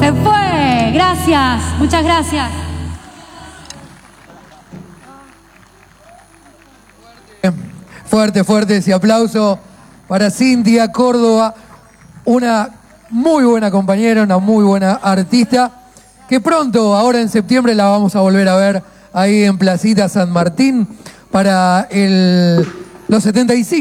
Se fue. Gracias. Muchas gracias. Fuerte, fuerte ese aplauso para Cintia Córdoba, una muy buena compañera, una muy buena artista, que pronto, ahora en septiembre, la vamos a volver a ver ahí en Placita San Martín para los 75.